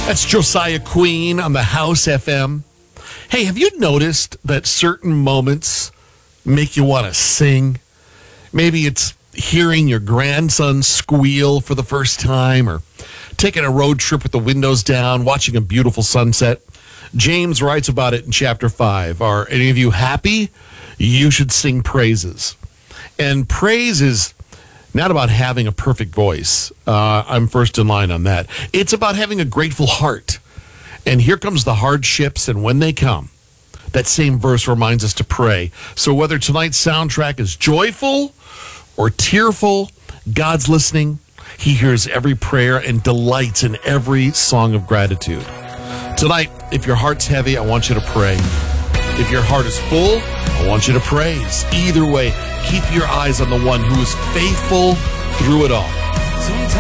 That's Josiah Queen on the House FM. Hey, have you noticed that certain moments make you want to sing? Maybe it's hearing your grandson squeal for the first time, or taking a road trip with the windows down, watching a beautiful sunset. James writes about it in chapter 5. Are any of you happy? You should sing praises. And praise is not about having a perfect voice. I'm first in line on that. It's about having a grateful heart. And here comes the hardships, and when they come, that same verse reminds us to pray. So whether tonight's soundtrack is joyful or tearful, God's listening. He hears every prayer and delights in every song of gratitude. Tonight, if your heart's heavy, I want you to pray. If your heart is full, I want you to praise. Either way, keep your eyes on the one who is faithful through it all. Sometimes